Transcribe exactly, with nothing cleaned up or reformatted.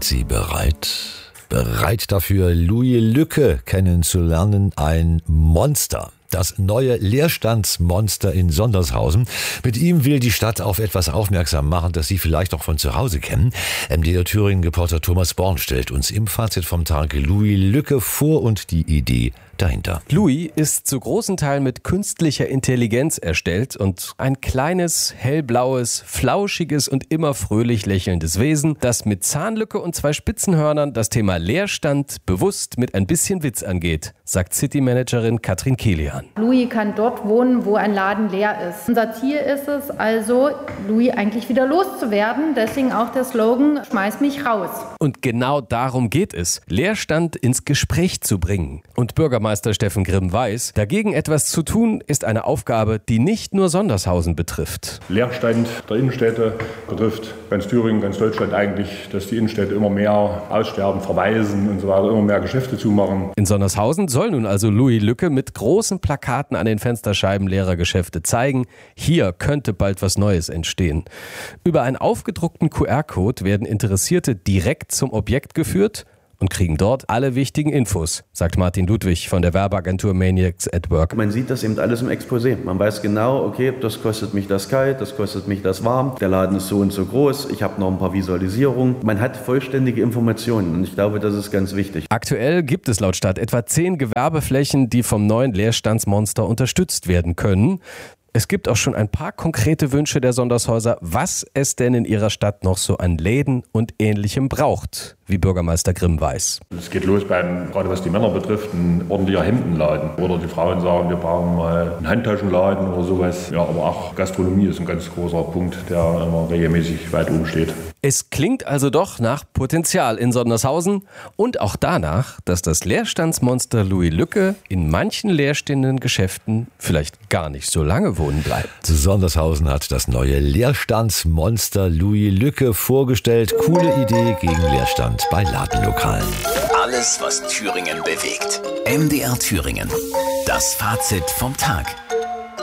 Sind Sie bereit? Bereit dafür, Louis Lücke kennenzulernen, ein Monster. Das neue Leerstandsmonster in Sondershausen. Mit ihm will die Stadt auf etwas aufmerksam machen, das Sie vielleicht auch von zu Hause kennen. M D R Thüringen-Reporter Thomas Born stellt uns im Fazit vom Tag Louis Lücke vor und die Idee dahinter. Louis ist zu großen Teilen mit künstlicher Intelligenz erstellt und ein kleines, hellblaues, flauschiges und immer fröhlich lächelndes Wesen, das mit Zahnlücke und zwei Spitzenhörnern das Thema Leerstand bewusst mit ein bisschen Witz angeht, sagt City-Managerin Katrin Kilian. Louis kann dort wohnen, wo ein Laden leer ist. Unser Ziel ist es also, Louis eigentlich wieder loszuwerden. Deswegen auch der Slogan, schmeiß mich raus. Und genau darum geht es, Leerstand ins Gespräch zu bringen. Und Bürgermeister Steffen Grimm weiß, dagegen etwas zu tun, ist eine Aufgabe, die nicht nur Sondershausen betrifft. Leerstand der Innenstädte betrifft ganz Thüringen, ganz Deutschland eigentlich, dass die Innenstädte immer mehr aussterben, verweisen und so weiter, immer mehr Geschäfte zumachen. In Sondershausen soll nun also Louis Lücke mit großen Plakaten an den Fensterscheiben leerer Geschäfte zeigen, hier könnte bald was Neues entstehen. Über einen aufgedruckten Q R-Code werden Interessierte direkt zum Objekt geführt und kriegen dort alle wichtigen Infos, sagt Martin Ludwig von der Werbeagentur Maniacs at Work. Man sieht das eben alles im Exposé. Man weiß genau, okay, das kostet mich das kalt, das kostet mich das warm, der Laden ist so und so groß, ich habe noch ein paar Visualisierungen. Man hat vollständige Informationen und ich glaube, das ist ganz wichtig. Aktuell gibt es laut Stadt etwa zehn Gewerbeflächen, die vom neuen Leerstandsmonster unterstützt werden können. Es gibt auch schon ein paar konkrete Wünsche der Sondershäuser, was es denn in ihrer Stadt noch so an Läden und Ähnlichem braucht, wie Bürgermeister Grimm weiß. Es geht los beim, gerade was die Männer betrifft, ein ordentlicher Hemdenladen. Oder die Frauen sagen, wir brauchen mal einen Handtaschenladen oder sowas. Ja, aber auch Gastronomie ist ein ganz großer Punkt, der immer regelmäßig weit oben steht. Es klingt also doch nach Potenzial in Sondershausen und auch danach, dass das Leerstandsmonster Louis Lücke in manchen leerstehenden Geschäften vielleicht gar nicht so lange wohnen bleibt. Sondershausen hat das neue Leerstandsmonster Louis Lücke vorgestellt. Coole Idee gegen Leerstand bei Ladenlokalen. Alles, was Thüringen bewegt. M D R Thüringen. Das Fazit vom Tag.